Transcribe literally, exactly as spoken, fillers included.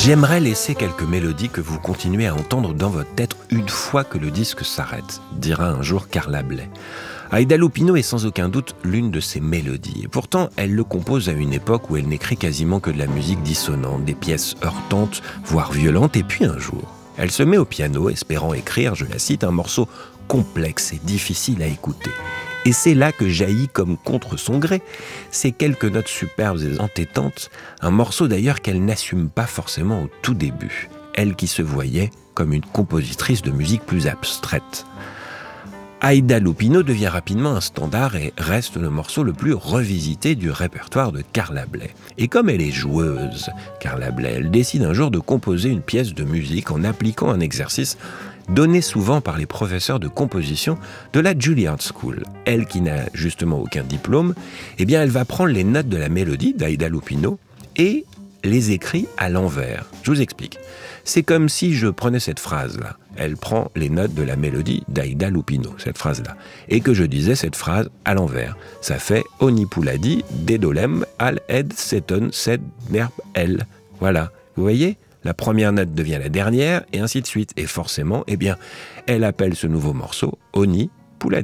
J'aimerais laisser quelques mélodies que vous continuez à entendre dans votre tête une fois que le disque s'arrête, dira un jour Carla Bley. Aida Lupino est sans aucun doute l'une de ces mélodies. Et pourtant, elle le compose à une époque où elle n'écrit quasiment que de la musique dissonante, des pièces heurtantes, voire violentes. Et puis un jour, elle se met au piano, espérant écrire, je la cite, un morceau complexe et difficile à écouter. Et c'est là que jaillit comme contre son gré ces quelques notes superbes et entêtantes, un morceau d'ailleurs qu'elle n'assume pas forcément au tout début, elle qui se voyait comme une compositrice de musique plus abstraite. Aida Lupino devient rapidement un standard et reste le morceau le plus revisité du répertoire de Carla Bley. Et comme elle est joueuse, Carla Bley, elle décide un jour de composer une pièce de musique en appliquant un exercice donné souvent par les professeurs de composition de la Juilliard School. Elle qui n'a justement aucun diplôme, eh bien elle va prendre les notes de la mélodie d'Aida Lupino et les écrit à l'envers. Je vous explique. C'est comme si je prenais cette phrase-là. Elle prend les notes de la mélodie d'Aida Lupino, cette phrase-là. Et que je disais cette phrase à l'envers. Ça fait « Oni Pouladi, Dedolem, Al Ed, Seton, Sed, Nerb, El ». Voilà. Vous voyez ? La première note devient la dernière, et ainsi de suite. Et forcément, eh bien, elle appelle ce nouveau morceau « Oni Pouladi ».